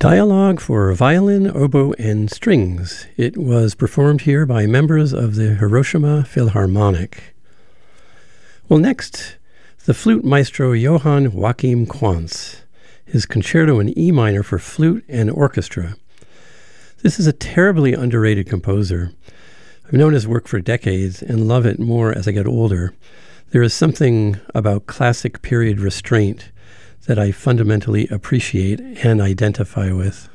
Dialogue for violin, oboe, and strings. It was performed here by members of the Hiroshima Philharmonic. Well, next, the flute maestro Johann Joachim Quantz, his concerto in E minor for flute and orchestra. This is a terribly underrated composer. I've known his work for decades and love it more as I get older. There is something about classic period restraint that I fundamentally appreciate and identify with.